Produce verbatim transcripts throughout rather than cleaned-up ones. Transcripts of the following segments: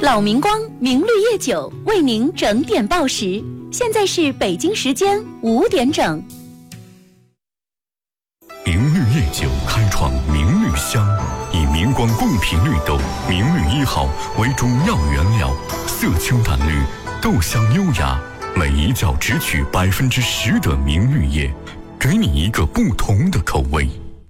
老明光明绿叶酒为您整点报时，现在是北京时间五点整。 明绿叶酒开创明绿香，以明光贡品绿豆明绿一号为主要原料，色清淡绿，豆香优雅，每一窖只取百分之十的明绿叶，给你一个不同的口味。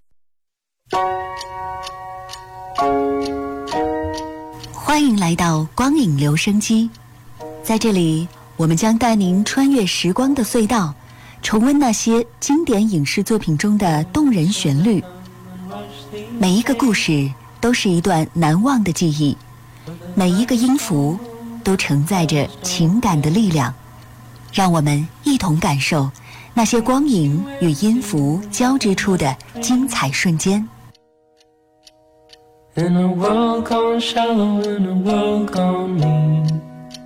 欢迎来到光影留声机，在这里我们将带您穿越时光的隧道，重温那些经典影视作品中的动人旋律。每一个故事都是一段难忘的记忆，每一个音符都承载着情感的力量。让我们一同感受那些光影与音符交织出的精彩瞬间。 In a world gone shallow, in a world gone mean。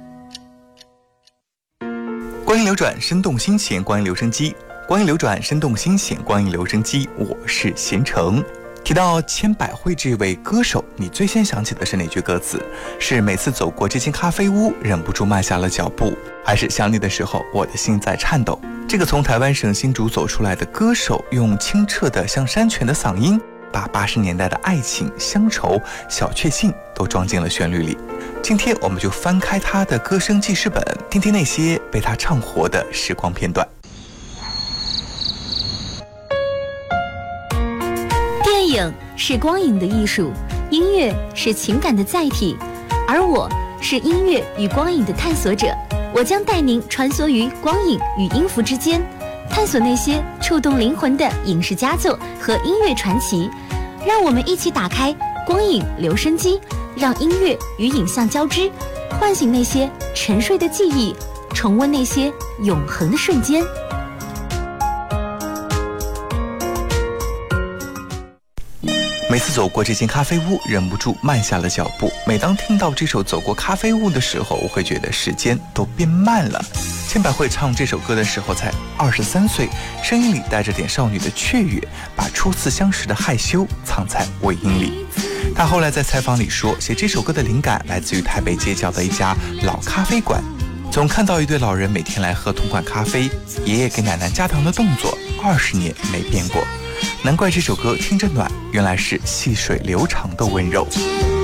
光影流转，生动新鲜，光影留声机，光影流转，生动新鲜，光影留声机，我是贤成。提到千百惠这位歌手，你最先想起的是哪句歌词？是每次走过这间咖啡屋，忍不住慢下了脚步，还是想你的时候，我的心在颤抖？这个从台湾省新竹走出来的歌手，用清澈的像山泉的嗓音，把八十年代的爱情、乡愁、小确幸都装进了旋律里。今天我们就翻开他的歌声记事本，听听那些被他唱活的时光片段。 电影是光影的艺术，音乐是情感的载体，而我是音乐与光影的探索者。我将带您穿梭于光影与音符之间，探索那些触动灵魂的影视佳作和音乐传奇。让我们一起打开光影留声机，让音乐与影像交织，唤醒那些沉睡的记忆，重温那些永恒的瞬间。 每次走过这间咖啡屋，忍不住慢下了脚步。每当听到这首《走过咖啡屋》的时候，我会觉得时间都变慢了。千百惠唱这首歌的时候才二十三岁，声音里带着点少女的雀跃，把初次相识的害羞藏在尾音里。她后来在采访里说，写这首歌的灵感来自于台北街角的一家老咖啡馆，总看到一对老人每天来喝同款咖啡，爷爷给奶奶加糖的动作二十年没变过。难怪这首歌听着暖，原来是细水流长的温柔。